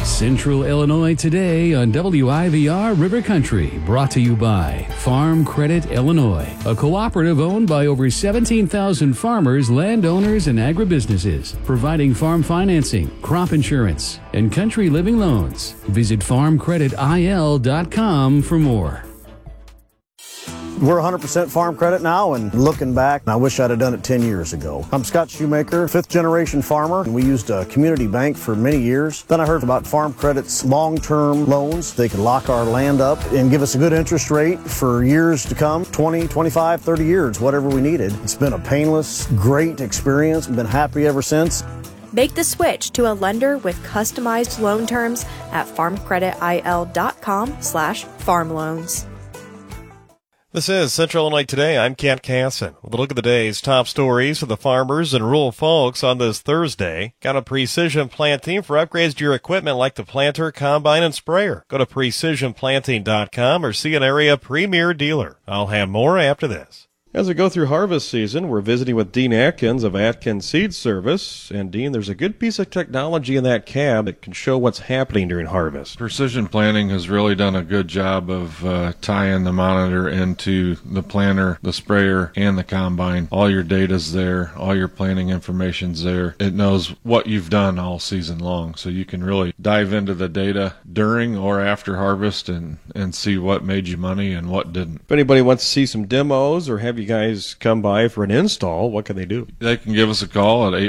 Central Illinois Today on WIVR River Country, brought to you by Farm Credit Illinois, a cooperative owned by over 17,000 farmers, landowners, and agribusinesses, providing farm financing, crop insurance, and country living loans. Visit farmcreditil.com for more. We're 100% farm credit now, and looking back, I wish I'd have done it 10 years ago. I'm Scott Shoemaker, fifth-generation farmer, and we used a community bank for many years. Then I heard about Farm Credit's long-term loans. They could lock our land up and give us a good interest rate for years to come, 20, 25, 30 years, whatever we needed. It's been a painless, great experience. I've been happy ever since. Make the switch to a lender with customized loan terms at farmcreditil.com/farmloans. This is Central Illinois Today. I'm Kent Casson. With a look at the day's top stories for the farmers and rural folks on this Thursday. Got a Precision Planting for upgrades to your equipment like the planter, combine, and sprayer. Go to precisionplanting.com or see an area premier dealer. I'll have more after this. As we go through harvest season, we're visiting with Dean Atkins of Atkins Seed Service. And Dean, there's a good piece of technology in that cab that can show what's happening during harvest. Precision Planting has really done a good job of tying the monitor into the planter, the sprayer, and the combine. All your data's there. All your planting information's there. It knows what you've done all season long. So you can really dive into the data during or after harvest and see what made you money and what didn't. If anybody wants to see some demos or have you guys come by for an install, what can they do? They can give us a call at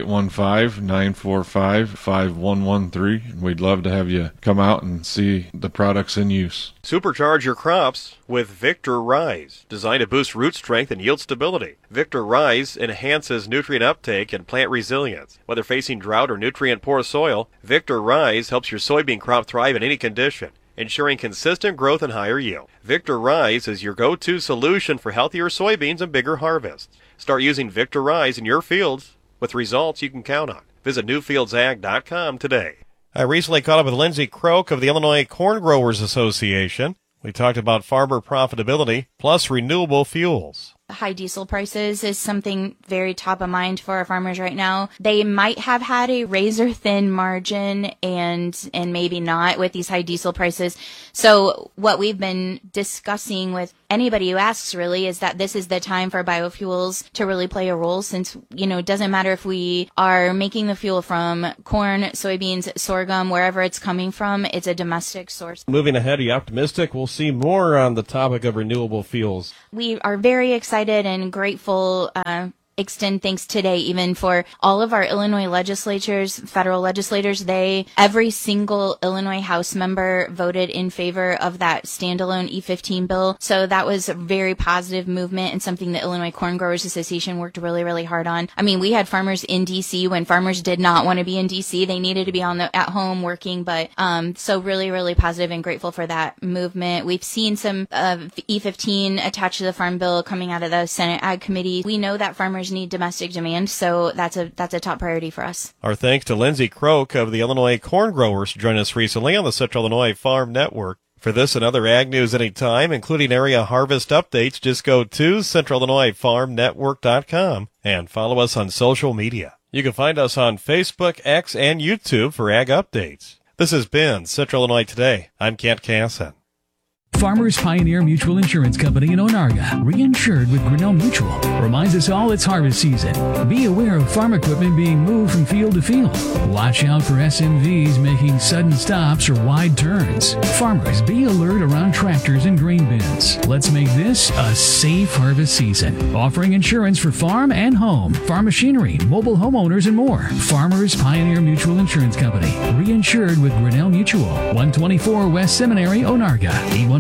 815-945-5113, and we'd love to have you come out and see the products in use. Supercharge your crops with Victor Rise, designed to boost root strength and yield stability. Victor Rise enhances nutrient uptake and plant resilience. Whether facing drought or nutrient-poor soil, Victor Rise helps your soybean crop thrive in any condition, ensuring consistent growth and higher yield. Victor Rise is your go-to solution for healthier soybeans and bigger harvests. Start using Victor Rise in your fields with results you can count on. Visit newfieldsag.com today. I recently caught up with Lindsay Croak of the Illinois Corn Growers Association. We talked about farmer profitability plus renewable fuels. High diesel prices is something very top of mind for our farmers right now. They might have had a razor thin margin and maybe not with these high diesel prices. So what we've been discussing with anybody who asks really is that this is the time for biofuels to really play a role, since, it doesn't matter if we are making the fuel from corn, soybeans, sorghum, wherever it's coming from, it's a domestic source. Moving ahead, are you optimistic we'll see more on the topic of renewable fuels? We are very excited and grateful, extend thanks today even for all of our Illinois legislatures, federal legislators. Every single Illinois House member voted in favor of that standalone E15 bill. So that was a very positive movement and something the Illinois Corn Growers Association worked really, really hard on. I mean, we had farmers in DC when farmers did not want to be in DC. They needed to be at home working, but so really, really positive and grateful for that movement. We've seen some E15 attached to the Farm Bill coming out of the Senate Ag Committee. We know that farmers need domestic demand, so that's a top priority for us. Our thanks to Lindsay Croak of the Illinois Corn Growers, who joined us recently on the Central Illinois Farm Network. For this and other ag news anytime, including area harvest updates, just go to CentralIllinoisFarmNetwork.com and follow us on social media. You can find us on Facebook, X, and YouTube for ag updates. This has been Central Illinois Today. I'm Kent Casson. Farmers Pioneer Mutual Insurance Company in Onarga, reinsured with Grinnell Mutual, reminds us all it's harvest season. Be aware of farm equipment being moved from field to field. Watch out for SMVs making sudden stops or wide turns. Farmers, be alert around tractors and grain bins. Let's make this a safe harvest season. Offering insurance for farm and home, farm machinery, mobile homeowners, and more. Farmers Pioneer Mutual Insurance Company, reinsured with Grinnell Mutual, 124 West Seminary, Onarga,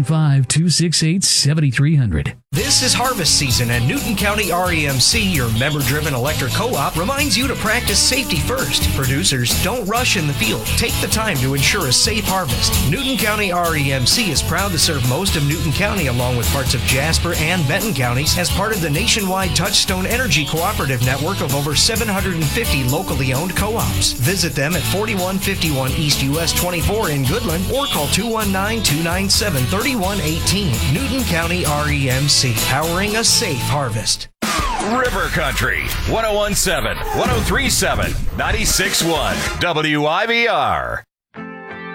815-268-7300. This is harvest season, and Newton County REMC, your member-driven electric co-op, reminds you to practice safety first. Producers, don't rush in the field. Take the time to ensure a safe harvest. Newton County REMC is proud to serve most of Newton County along with parts of Jasper and Benton counties as part of the nationwide Touchstone Energy Cooperative network of over 750 locally owned co-ops. Visit them at 4151 East US 24 in Goodland or call 219-297-3118. Newton County REMC, powering a safe harvest. River Country, 1017, 1037, 96.1, WIVR.